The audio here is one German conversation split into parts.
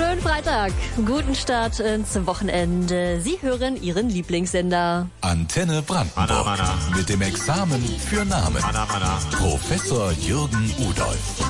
Schönen Freitag, guten Start ins Wochenende. Sie hören Ihren Lieblingssender. Antenne Brandenburg mit dem Examen für Namen. Professor Jürgen Udolf.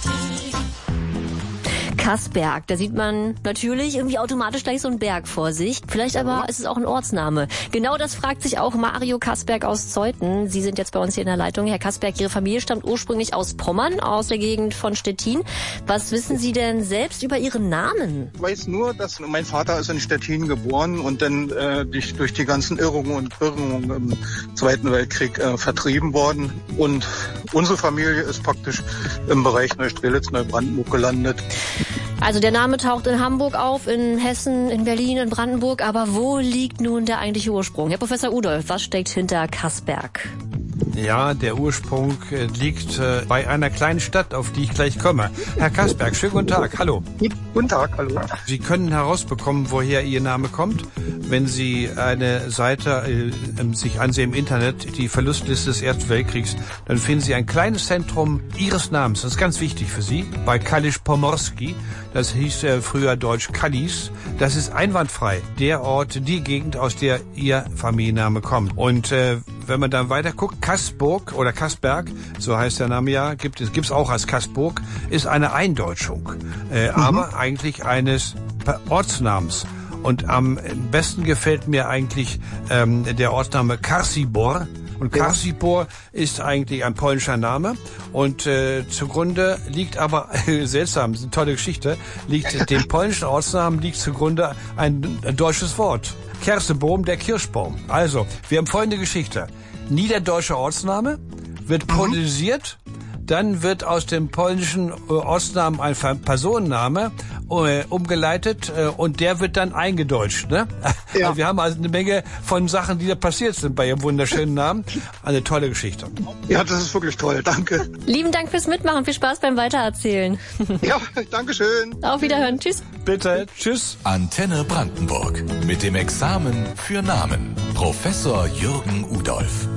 Kasberg, da sieht man natürlich irgendwie automatisch gleich so einen Berg vor sich. Vielleicht aber ist es auch ein Ortsname. Genau das fragt sich auch Mario Kasberg aus Zeuthen. Sie sind jetzt bei uns hier in der Leitung. Herr Kasberg, Ihre Familie stammt ursprünglich aus Pommern, aus der Gegend von Stettin. Was wissen Sie denn selbst über Ihren Namen? Ich weiß nur, dass mein Vater ist in Stettin geboren und dann durch die ganzen Irrungen und Wirrungen im Zweiten Weltkrieg vertrieben worden. Und unsere Familie ist praktisch im Bereich Neustrelitz, Neubrandenburg gelandet. Also der Name taucht in Hamburg auf, in Hessen, in Berlin, in Brandenburg. Aber wo liegt nun der eigentliche Ursprung? Herr Professor Udolf, was steckt hinter Kasberg? Ja, der Ursprung liegt bei einer kleinen Stadt, auf die ich gleich komme. Herr Kasberg, schönen guten Tag, hallo. Guten Tag, hallo. Sie können herausbekommen, woher Ihr Name kommt, wenn Sie eine Seite sich ansehen im Internet, die Verlustliste des Ersten Weltkriegs, dann finden Sie ein kleines Zentrum Ihres Namens. Das ist ganz wichtig für Sie, bei Kalisz-Pomorski. Das hieß früher deutsch Kalisz. Das ist einwandfrei der Ort, die Gegend, aus der Ihr Familienname kommt. Und wenn man dann weiter guckt, Kasburg oder Kasberg, so heißt der Name ja, gibt's auch als Kasburg, ist eine Eindeutschung, aber eigentlich eines Ortsnamens. Und am besten gefällt mir eigentlich der Ortsname Karsibor. Und Karsibor ist eigentlich ein polnischer Name und zugrunde liegt aber, seltsam, eine tolle Geschichte, dem polnischen Ortsnamen liegt zugrunde ein deutsches Wort. Kerseboom, der Kirschbaum. Also, wir haben folgende Geschichte. Niederdeutscher Ortsname wird polnisiert, dann wird aus dem polnischen Ortsnamen ein Personenname umgeleitet und der wird dann eingedeutscht. Ne? Ja. Wir haben also eine Menge von Sachen, die da passiert sind bei Ihrem wunderschönen Namen. Eine tolle Geschichte. Ja, das ist wirklich toll, danke. Lieben Dank fürs Mitmachen, viel Spaß beim Weitererzählen. Ja, danke schön. Auf Wiederhören, tschüss. Bitte, tschüss. Antenne Brandenburg mit dem Examen für Namen. Professor Jürgen Udolf.